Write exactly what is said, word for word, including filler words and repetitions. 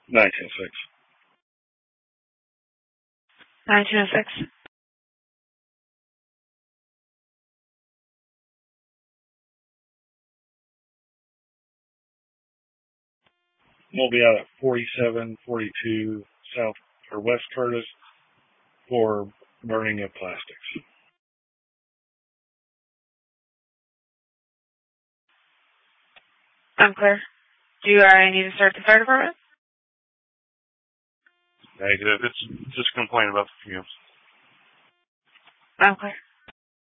nineteen oh six. nineteen oh six. We'll be out at forty-seven forty-two South or West Curtis for burning of plastics. Unclear. Do you already need to start the fire department? Negative. It's just a complaint about the fumes. Unclear.